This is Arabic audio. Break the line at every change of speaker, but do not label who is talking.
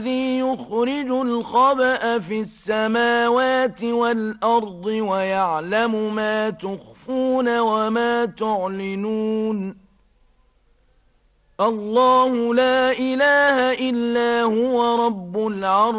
الذي يخرج الخبأ في السماوات والأرض ويعلم ما تخفون وما تعلنون الله لا إله إلا هو رب العرش